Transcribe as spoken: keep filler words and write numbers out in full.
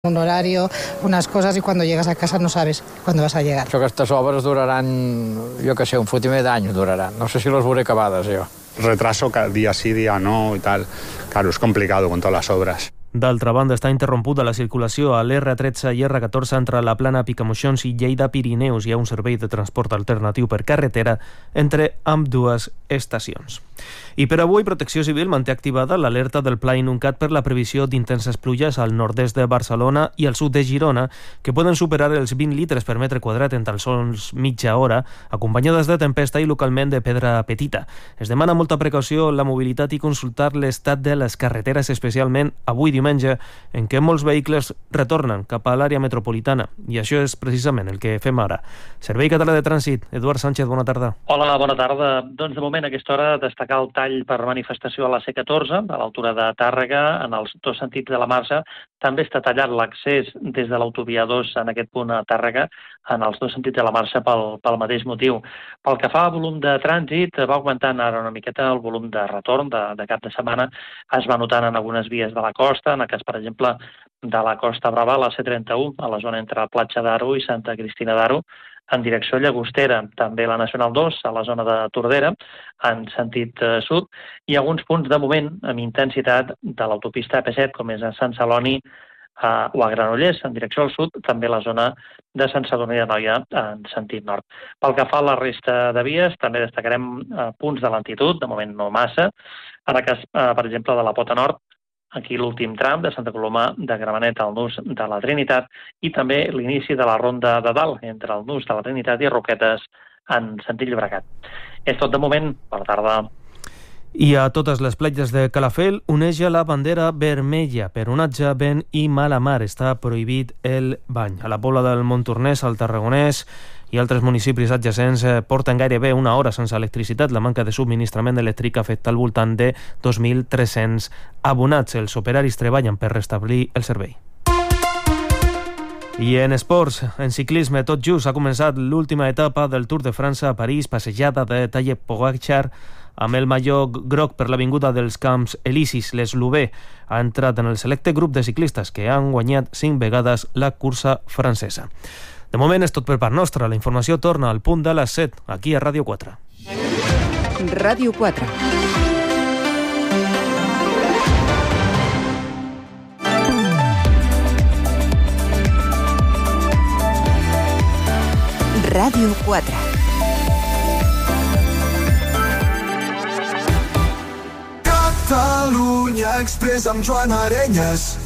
un horario, unas cosas, y cuando llegas a casa no sabes cuándo vas a llegar. Aquestes obres duraran, jo que sé, un fotimer d'anys duraran. No sé si les veuré acabades, jo. Retraso día sí, día no y tal. Claro, es complicado con todas las obras. D'altra banda, està interrompuda la circulació a l'R tretze i R catorze entre la Plana Picamoixons i Lleida-Pirineus. Hi ha un servei de transport alternatiu per carretera entre ambdues estacions. I per avui, Protecció Civil manté activada l'alerta del Pla Inuncat per la previsió d'intenses pluges al nord-est de Barcelona i al sud de Girona, que poden superar els vint litres per metre quadrat en tan sols mitja hora, acompanyades de tempesta i localment de pedra petita. Es demana molta precaució en la mobilitat i consultar l'estat de les carreteres, especialment avui diumenge, en què molts vehicles retornen cap a l'àrea metropolitana. I això és precisament el que fem ara. Servei Català de Trànsit, Eduard Sánchez, bona tarda. Hola, bona tarda. Doncs de moment a aquesta hora destacar el tall per manifestació a la C catorze, a l'altura de Tàrrega, en els dos sentits de la marxa. També està tallat l'accés des de l'autovia dos en aquest punt a Tàrrega, en els dos sentits de la marxa pel, pel mateix motiu. Pel que fa a volum de trànsit, va augmentant ara una miqueta el volum de retorn de, de cap de setmana. Es va notant en algunes vies de la costa, en el cas, per exemple, de la Costa Brava, la C trenta-u, a la zona entre Platja d'Aro i Santa Cristina d'Aro, en direcció llagostera, també la Nacional dos, a la zona de Tordera, en sentit eh, sud, i alguns punts de moment amb intensitat de l'autopista A P set, com és a Sant Celoni eh, o a Granollers, en direcció al sud, també la zona de Sant Sadurní d'Anoia, en sentit nord. Pel que fa a la resta de vies, també destacarem eh, punts de lentitud, de moment no massa, en el cas, eh, per exemple, de la Pota Nord, aquí l'últim tram de Santa Coloma de Gramenet al nus de la Trinitat, i també l'inici de la Ronda de Dalt entre el nus de la Trinitat i Roquetes en sentit Llobregat. És tot de moment. Bona tarda. I a totes les platges de Calafell oneja la bandera vermella per onatge, vent i mala mar. Està prohibit el bany. A la Pobla del Montornès, al Tarragonès i altres municipis adjacents porten gairebé una hora sense electricitat. La manca de subministrament elèctric afecta al voltant de dos mil tres-cents abonats. Els operaris treballen per restablir el servei. I en esports, en ciclisme, tot just ha començat l'última etapa del Tour de França a París, passejada de Tadej Pogačar amb el malló groc per l'avinguda dels Camps Elisis. L'eslovè ha entrat en el selecte grup de ciclistes que han guanyat cinc vegades la cursa francesa. De moment és tot per part nostra. La informació torna al punt de les set, aquí a Ràdio quatre. Ràdio quatre. Ràdio quatre. Catalunya Express amb Joan Arenyes.